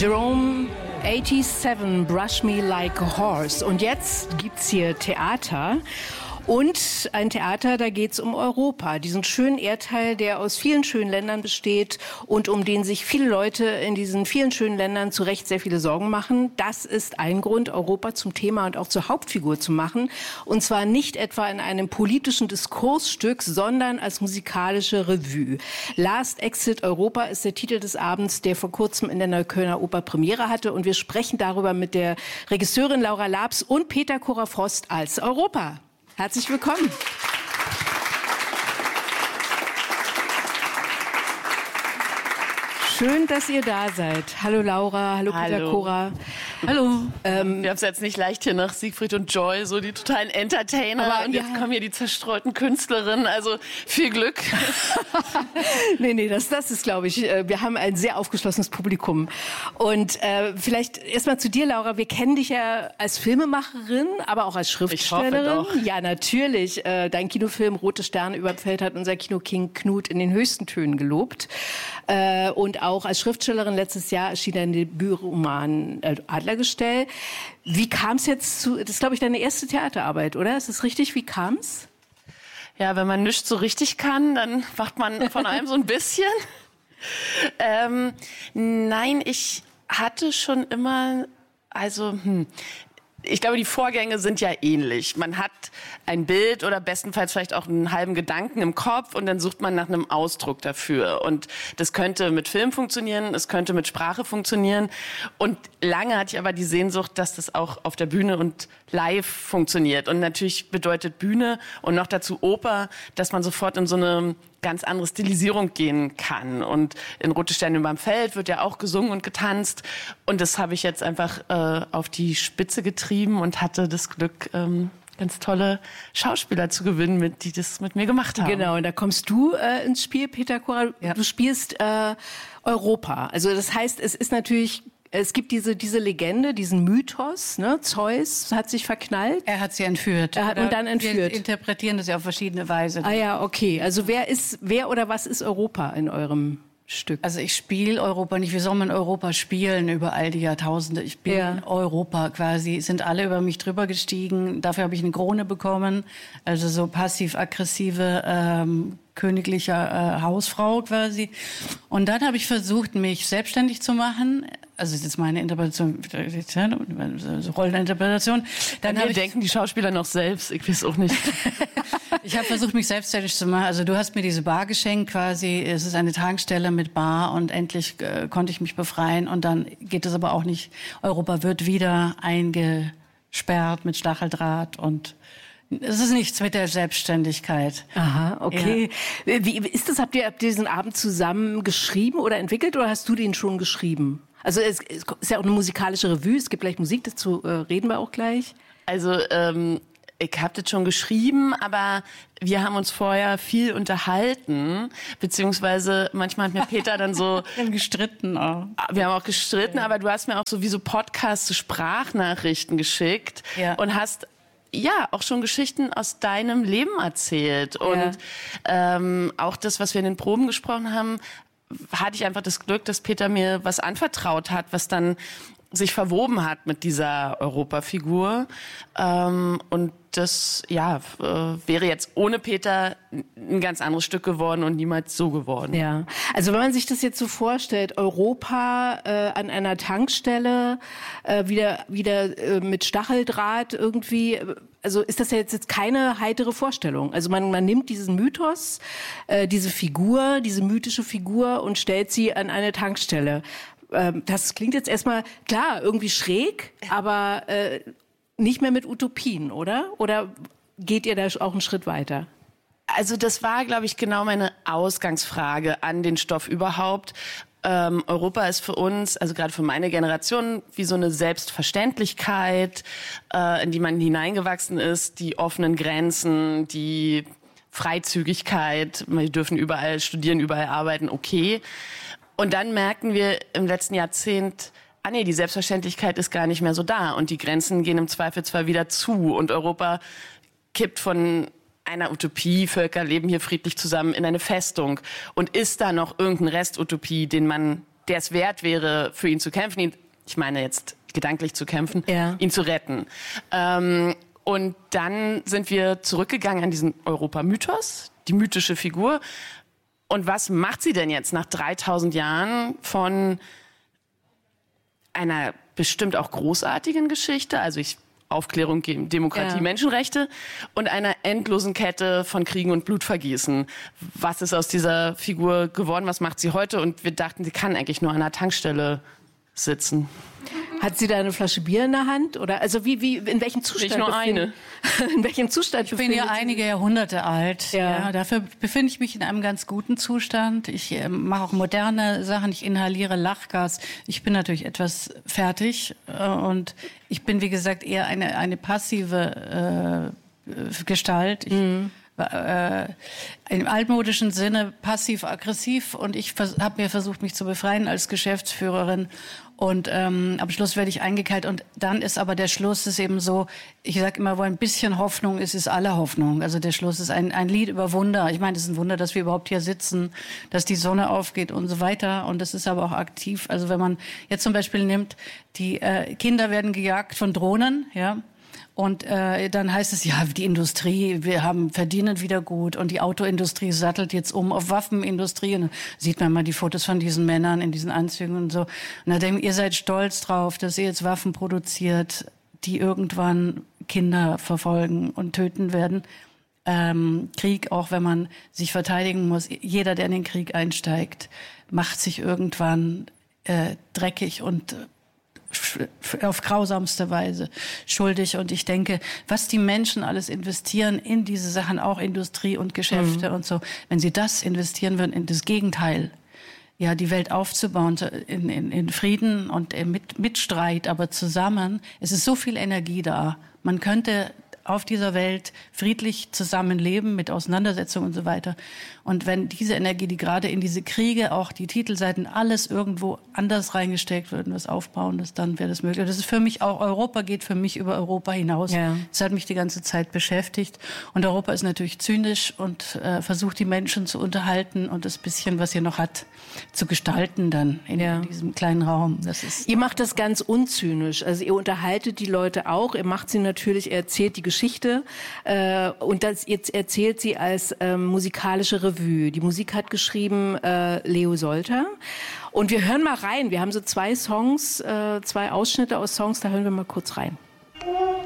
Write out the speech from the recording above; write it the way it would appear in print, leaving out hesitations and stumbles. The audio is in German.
Jerome 87, Brush Me Like a Horse. Und jetzt gibt's hier Theater. Und ein Theater, da geht's um Europa, diesen schönen Erdteil, der aus vielen schönen Ländern besteht und um den sich viele Leute in diesen vielen schönen Ländern zu Recht sehr viele Sorgen machen. Das ist ein Grund, Europa zum Thema und auch zur Hauptfigur zu machen. Und zwar nicht etwa in einem politischen Diskursstück, sondern als musikalische Revue. Last Exit Europa ist der Titel des Abends, der vor kurzem in der Neuköllner Oper Premiere hatte. Und wir sprechen darüber mit der Regisseurin Laura Labs und Peter Cora-Frost als Europa. Herzlich willkommen. Schön, dass ihr da seid. Hallo Laura, hallo Peter Cora. Hallo. Wir haben es jetzt nicht leicht hier nach Siegfried und Joy, so die totalen Entertainer. Aber und jetzt kommen hier die zerstreuten Künstlerinnen, also viel Glück. Nee, das ist, glaube ich, wir haben ein sehr aufgeschlossenes Publikum. Und vielleicht erstmal zu dir, Laura. Wir kennen dich ja als Filmemacherin, aber auch als Schriftstellerin. Ich hoffe doch. Ja, natürlich. Dein Kinofilm Rote Sterne überm Feld hat unser Kinoking Knut in den höchsten Tönen gelobt. Und auch als Schriftstellerin letztes Jahr erschien dein Debütroman Adlergestell. Wie kam es jetzt zu, das ist, glaube ich, deine erste Theaterarbeit, oder? Ist das richtig? Wie kam es? Ja, wenn man nichts so richtig kann, dann macht man von allem so ein bisschen. Nein, ich hatte schon immer, ich glaube, die Vorgänge sind ja ähnlich. Man hat ein Bild oder bestenfalls vielleicht auch einen halben Gedanken im Kopf und dann sucht man nach einem Ausdruck dafür. Und das könnte mit Film funktionieren, es könnte mit Sprache funktionieren. Und lange hatte ich aber die Sehnsucht, dass das auch auf der Bühne und live funktioniert. Und natürlich bedeutet Bühne und noch dazu Oper, dass man sofort in so eine ganz andere Stilisierung gehen kann. Und in Rote Sterne überm Feld wird ja auch gesungen und getanzt. Und das habe ich jetzt einfach auf die Spitze getrieben und hatte das Glück, ganz tolle Schauspieler zu gewinnen, die das mit mir gemacht haben. Genau, und da kommst du ins Spiel, Peter Cora. Ja. Du spielst Europa. Also das heißt, es ist natürlich... Es gibt diese Legende, diesen Mythos, ne? Zeus hat sich verknallt. Er hat sie entführt. Und dann entführt. Wir interpretieren das ja auf verschiedene Weise. Ah ja, okay. Also wer oder was ist Europa in eurem Stück? Also ich spiele Europa nicht. Wie soll man Europa spielen über all die Jahrtausende? Ich bin Europa quasi. Sind alle über mich drüber gestiegen. Dafür habe ich eine Krone bekommen. Also so passiv-aggressive königlicher Hausfrau quasi. Und dann habe ich versucht, mich selbstständig zu machen. Also das ist jetzt meine Interpretation, Rolleninterpretation. Dann denken die Schauspieler noch selbst, ich weiß auch nicht. Ich habe versucht, mich selbstständig zu machen. Also du hast mir diese Bar geschenkt quasi. Es ist eine Tankstelle mit Bar und endlich konnte ich mich befreien. Und dann geht es aber auch nicht. Europa wird wieder eingesperrt mit Stacheldraht und es ist nichts mit der Selbstständigkeit. Aha, okay. Ja. Wie ist das? Habt ihr diesen Abend zusammen geschrieben oder entwickelt oder hast du den schon geschrieben? Also es ist ja auch eine musikalische Revue, es gibt gleich Musik, dazu reden wir auch gleich. Also ich habe das schon geschrieben, aber wir haben uns vorher viel unterhalten, beziehungsweise manchmal hat mir Peter dann so... Wir haben gestritten auch. Wir haben auch gestritten, aber du hast mir auch so Podcasts, so Sprachnachrichten geschickt und hast... Ja, auch schon Geschichten aus deinem Leben erzählt. Und auch das, was wir in den Proben gesprochen haben, hatte ich einfach das Glück, dass Peter mir was anvertraut hat, was dann sich verwoben hat mit dieser Europafigur. Und das wäre jetzt ohne Peter ein ganz anderes Stück geworden und niemals so geworden. Ja, also wenn man sich das jetzt so vorstellt, Europa an einer Tankstelle, wieder mit Stacheldraht irgendwie, also ist das ja jetzt keine heitere Vorstellung. Also man nimmt diesen Mythos, diese Figur, diese mythische Figur und stellt sie an eine Tankstelle. Das klingt jetzt erstmal, klar, irgendwie schräg, aber nicht mehr mit Utopien, oder? Oder geht ihr da auch einen Schritt weiter? Also das war, glaube ich, genau meine Ausgangsfrage an den Stoff überhaupt. Europa ist für uns, also gerade für meine Generation, wie so eine Selbstverständlichkeit, in die man hineingewachsen ist, die offenen Grenzen, die Freizügigkeit, wir dürfen überall studieren, überall arbeiten, okay. Und dann merken wir im letzten Jahrzehnt, die Selbstverständlichkeit ist gar nicht mehr so da und die Grenzen gehen im Zweifelsfall wieder zu und Europa kippt von einer Utopie, Völker leben hier friedlich zusammen, in eine Festung. Und ist da noch irgendein Restutopie, den man der es wert wäre, für ihn zu kämpfen, ich meine jetzt gedanklich zu kämpfen, ihn zu retten. Und dann sind wir zurückgegangen an diesen Europa-Mythos, die mythische Figur. Und was macht sie denn jetzt nach 3000 Jahren von einer bestimmt auch großartigen Geschichte, also Aufklärung, Demokratie, Menschenrechte und einer endlosen Kette von Kriegen und Blutvergießen. Was ist aus dieser Figur geworden? Was macht sie heute? Und wir dachten, sie kann eigentlich nur an einer Tankstelle sitzen. Hat sie da eine Flasche Bier in der Hand? Oder also in welchem Zustand? Nicht nur eine. In welchem Zustand? Ich bin ja einige Jahrhunderte alt. Ja. Dafür befinde ich mich in einem ganz guten Zustand. Ich mache auch moderne Sachen. Ich inhaliere Lachgas. Ich bin natürlich etwas fertig. Und ich bin, wie gesagt, eher eine passive Gestalt. Im altmodischen Sinne passiv-aggressiv. Und ich habe mir versucht, mich zu befreien als Geschäftsführerin. Und am Schluss werde ich eingekeilt. Und dann ist aber der Schluss ist eben so, ich sage immer, wo ein bisschen Hoffnung ist, ist alle Hoffnung. Also der Schluss ist ein Lied über Wunder. Ich meine, es ist ein Wunder, dass wir überhaupt hier sitzen, dass die Sonne aufgeht und so weiter. Und das ist aber auch aktiv. Also wenn man jetzt zum Beispiel nimmt, die Kinder werden gejagt von Drohnen, ja. Und dann heißt es, ja, die Industrie, verdienen wieder gut und die Autoindustrie sattelt jetzt um auf Waffenindustrie. Und dann sieht man mal die Fotos von diesen Männern in diesen Anzügen und so. Und dann denken wir, ihr seid stolz drauf, dass ihr jetzt Waffen produziert, die irgendwann Kinder verfolgen und töten werden. Krieg, auch wenn man sich verteidigen muss, jeder, der in den Krieg einsteigt, macht sich irgendwann dreckig und auf grausamste Weise schuldig. Und ich denke, was die Menschen alles investieren in diese Sachen, auch Industrie und Geschäfte und so, wenn sie das investieren würden in das Gegenteil, ja, die Welt aufzubauen in Frieden und mit Streit, aber zusammen, es ist so viel Energie da. Man könnte auf dieser Welt friedlich zusammenleben mit Auseinandersetzungen und so weiter. Und wenn diese Energie, die gerade in diese Kriege, auch die Titelseiten, alles irgendwo anders reingesteckt würden, was Aufbauendes, dann wäre das möglich. Das ist für mich auch, Europa geht für mich über Europa hinaus. Ja. Das hat mich die ganze Zeit beschäftigt. Und Europa ist natürlich zynisch und versucht, die Menschen zu unterhalten und das bisschen, was ihr noch hat, zu gestalten dann in diesem kleinen Raum. Das ist ihr macht das ganz unzynisch. Also ihr unterhaltet die Leute auch. Ihr macht sie natürlich, ihr erzählt die Geschichte und das jetzt erzählt sie als musikalische Revue. Die Musik hat geschrieben Leo Solter. Und wir hören mal rein. Wir haben so zwei Ausschnitte aus Songs, da hören wir mal kurz rein.